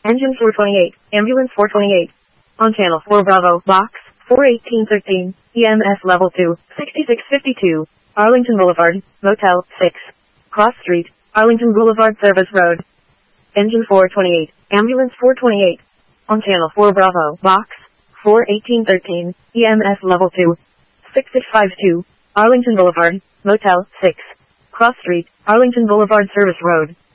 Engine 428, Ambulance 428. On Channel 4 Bravo, Box 41813, EMS Level 2, 6652, Arlington Boulevard, Motel 6, Cross Street, Arlington Boulevard Service Road. Engine 428, Ambulance 428. On Channel 4 Bravo, Box 41813, EMS Level 2, 6652, Arlington Boulevard, Motel 6, Cross Street, Arlington Boulevard Service Road.